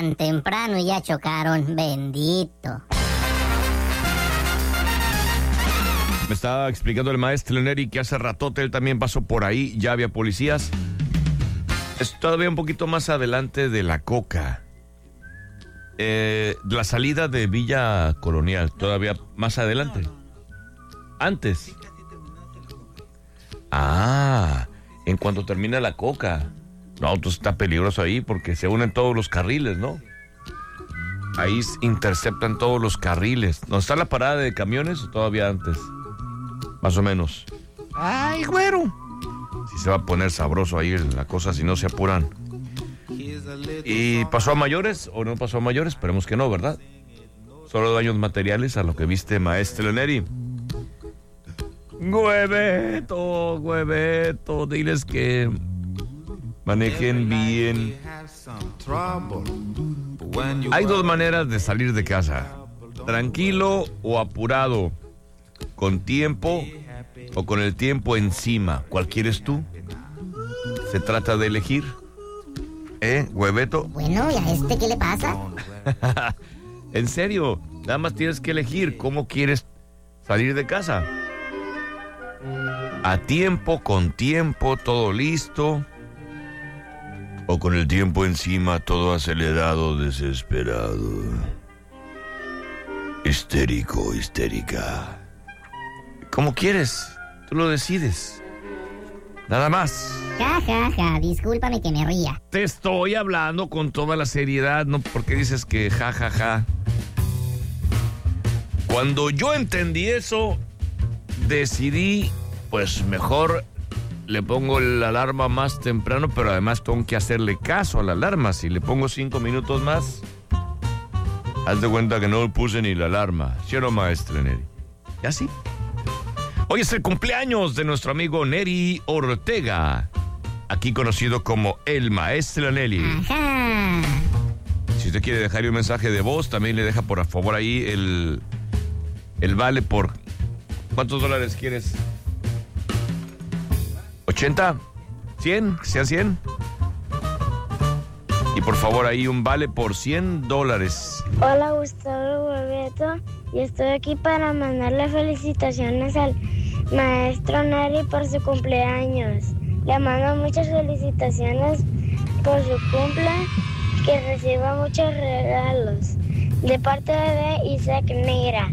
tan temprano y ya chocaron, bendito. Me estaba explicando el maestro Neri que hace ratote él también pasó por ahí, ya había policías. Es todavía un poquito más adelante de La Coca. La salida de Villa Colonial, todavía más adelante. Antes. En cuanto termina La Coca. No, entonces está peligroso ahí porque se unen todos los carriles, ¿no? Ahí interceptan todos los carriles. ¿No está la parada de camiones o todavía antes? Más o menos. ¡Ay, güero! Si se va a poner sabroso ahí la cosa si no se apuran. ¿Y pasó a mayores o no pasó a mayores? Esperemos que no, ¿verdad? Solo daños materiales a lo que viste, maestro Neri. Hueveto, diles que manejen bien. Hay dos maneras de salir de casa: tranquilo o apurado, con tiempo o con el tiempo encima. ¿Cuál quieres tú? Se trata de elegir. Hueveto? Bueno, ¿y a qué le pasa? En serio, nada más tienes que elegir cómo quieres salir de casa. A tiempo, con tiempo, todo listo. O con el tiempo encima, todo acelerado, desesperado. Histérico, histérica. Como quieres, tú lo decides. Nada más. Ja, discúlpame que me ría. Te estoy hablando con toda la seriedad, no porque dices que ja. Cuando yo entendí eso, decidí, pues mejor le pongo la alarma más temprano, pero además tengo que hacerle caso a la alarma. Si le pongo 5 minutos más, haz de cuenta que no puse ni la alarma. ¿Sí o no, maestro Neri? ¿Y así? Hoy es el cumpleaños de nuestro amigo Neri Ortega, aquí conocido como el maestro Neri. Ajá. Si usted quiere dejarle un mensaje de voz, también le deja por favor ahí el vale por... ¿Cuántos dólares quieres? ¿80? ¿100? ¿Que sea 100? Y por favor ahí un vale por $100. Hola, Gustavo Hueveto, y estoy aquí para mandarle felicitaciones al maestro Neri por su cumpleaños. Le mando muchas felicitaciones por su cumple, que reciba muchos regalos. De parte de Isaac Neira.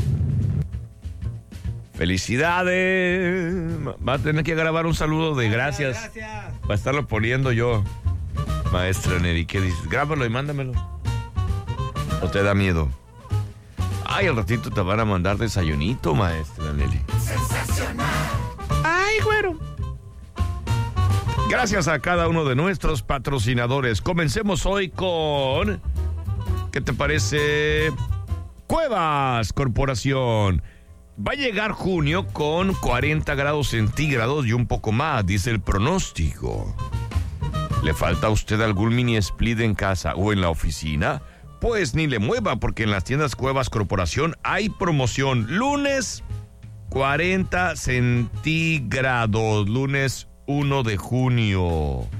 ¡Felicidades! Va a tener que grabar un saludo de gracias. Va a estarlo poniendo yo, maestra Neri. ¿Qué dices? Grábalo y mándamelo. ¿O te da miedo? Ay, al ratito te van a mandar desayunito, maestra Neri. ¡Sensacional! ¡Ay, güero! Gracias a cada uno de nuestros patrocinadores. Comencemos hoy con... ¿Qué te parece? Cuevas Corporación. Va a llegar junio con 40 grados centígrados y un poco más, dice el pronóstico. ¿Le falta a usted algún mini split en casa o en la oficina? Pues ni le mueva, porque en las tiendas Cuevas Corporación hay promoción. Lunes 40 centígrados, lunes 1 de junio.